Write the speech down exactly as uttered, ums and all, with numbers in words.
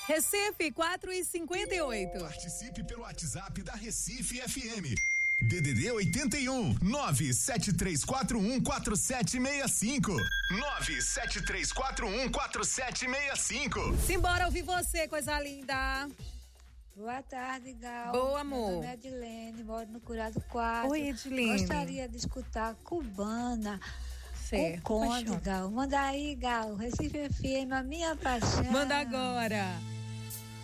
Recife, quatro e cinquenta e oito. Participe pelo WhatsApp da Recife F M. D D D oitenta e um, nove sete três quatro um quatro sete seis cinco. nove sete três quatro um quatro sete seis cinco. Simbora ouvir você, coisa linda. Boa tarde, Gal. Boa, amor. Meu nome é Edilene, moro no Curado quatro. Oi, Edilene. Gostaria de escutar Cubana. Certo. Com Conde, Gal. Manda aí, Gal. Recife F M, a minha paixão. Manda agora.